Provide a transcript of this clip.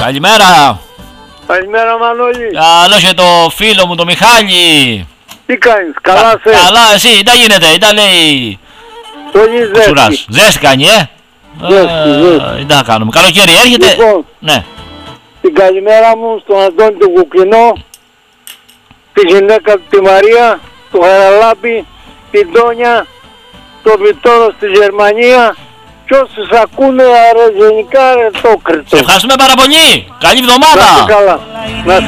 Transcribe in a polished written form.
Καλημέρα. Καλημέρα Μανώλη. Καλώς και το φίλο μου το Μιχάλη. Τι κάνεις, καλά σε? Καλά, εσύ, τι γίνεται, ήταν λέει. Πολύ ζέστη. Ζέστη κάνει, Ζέστη. Τι θα κάνουμε, καλοκαίρι έρχεται. Λοιπόν, Ναι. την καλημέρα μου στον Αντώνη του Κουκκινό, τη γυναίκα του τη Μαρία, του Χαραλάμπη, την Τόνια, τον Βιτόρο στη Γερμανία και όσους ακούνε αρεζενικά ρετόκριτο. Σε ευχαριστούμε πάρα πολύ. Καλή εβδομάδα. Να είστε καλά.